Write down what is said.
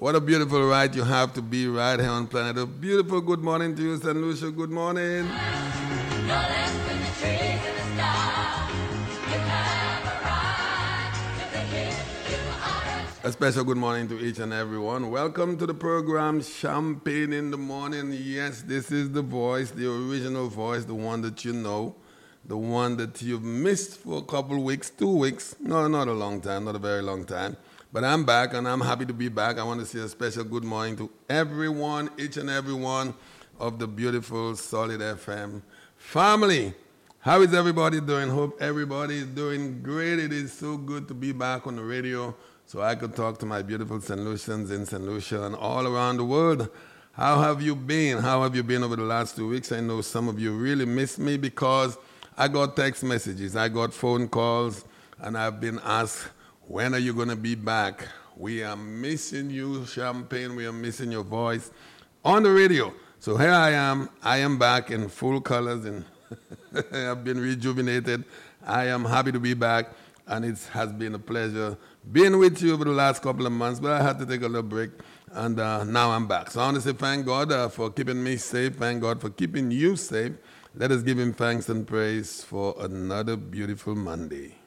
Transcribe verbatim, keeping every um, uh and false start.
What a beautiful right you have to be right here on planet Earth. Beautiful good morning to you, Saint Lucia. Good morning. A special good morning to each and everyone. Welcome to the program Champagne in the Morning. Yes, this is the voice, the original voice, the one that you know, the one that you've missed for a couple weeks, two weeks. No, not a long time, not a very long time. But I'm back and I'm happy to be back. I want to say a special good morning to everyone, each and every one of the beautiful Solid F M family. How is everybody doing? Hope everybody is doing great. It is so good to be back on the radio so I could talk to my beautiful Saint Lucians in Saint Lucia and all around the world. How have you been? How have you been over the last two weeks? I know some of you really missed me because I got text messages, I got phone calls, and I've been asked, when are you going to be back? We are missing you, Champagne. We are missing your voice on the radio. So here I am. I am back in full colors and I've been rejuvenated. I am happy to be back, and it has been a pleasure being with you over the last couple of months, but I had to take a little break, and uh, now I'm back. So I want to say thank God uh, for keeping me safe. Thank God for keeping you safe. Let us give him thanks and praise for another beautiful Monday.